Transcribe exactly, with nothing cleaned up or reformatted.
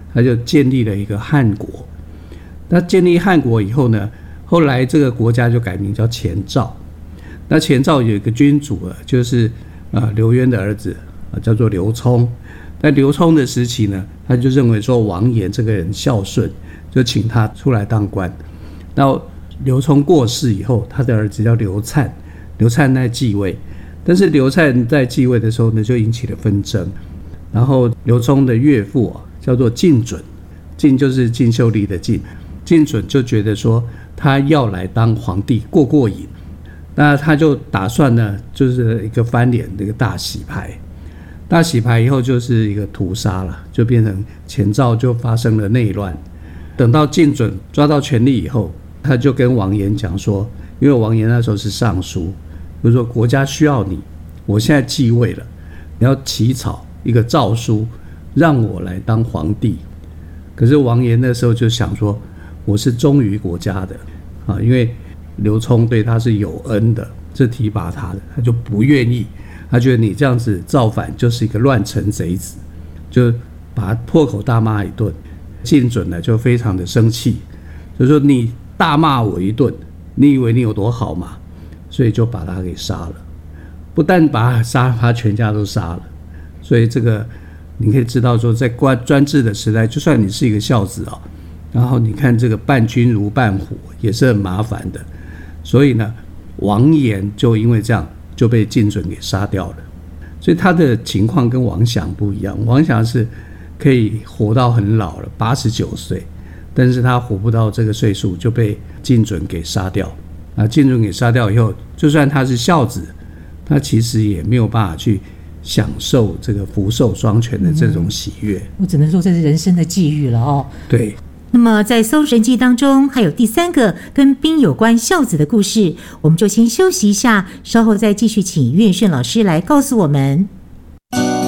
他就建立了一个汉国。那建立汉国以后呢，后来这个国家就改名叫前赵。那前赵有一个君主啊，就是呃刘渊的儿子啊，叫做刘聪。在刘聪的时期呢，他就认为说王延这个人孝顺，就请他出来当官。那刘聪过世以后，他的儿子叫刘粲，刘粲在继位。但是刘粲在继位的时候呢，就引起了纷争。然后刘聪的岳父啊，叫做靳准，靳就是靳秀丽的靳，靳准就觉得说他要来当皇帝过过瘾，那他就打算呢，就是一个翻脸的一个大洗牌。大洗牌以后就是一个屠杀了，就变成前赵就发生了内乱。等到靳准抓到权力以后，他就跟王延讲说，因为王延那时候是尚书，就是说国家需要你，我现在继位了，你要起草一个诏书让我来当皇帝。可是王延那时候就想说，我是忠于国家的啊，因为刘聪对他是有恩的，是提拔他的，他就不愿意。他觉得你这样子造反就是一个乱臣贼子，就把他破口大骂一顿。靳准呢就非常的生气，就说你大骂我一顿，你以为你有多好吗？所以就把他给杀了。不但把他杀，把他全家都杀了。所以这个你可以知道说，在专制的时代，就算你是一个孝子啊，然后你看这个伴君如伴虎也是很麻烦的。所以呢，王延就因为这样就被靳准给杀掉了。所以他的情况跟王祥不一样，王祥是可以活到很老了，八十九岁，但是他活不到这个岁数就被靳准给杀掉。啊，靳准给杀掉以后，就算他是孝子，他其实也没有办法去享受这个福寿双全的这种喜悦。嗯、 我只能说这是人生的际遇了哦。 对。 那么在《搜神记》当中还有第三个跟兵有关孝子的故事，我们就先休息一下，稍后再继续请岳顺老师来告诉我们。